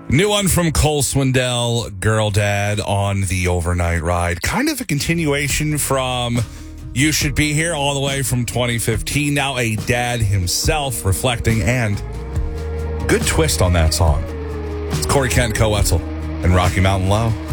New one from Cole Swindell, Girl Dad on the Overnight Ride. Kind of a continuation from You Should Be Here all the way from 2015. Now a dad himself reflecting, and good twist on that song. It's Corey Kent, Co-Wetzel, and Rocky Mountain Low.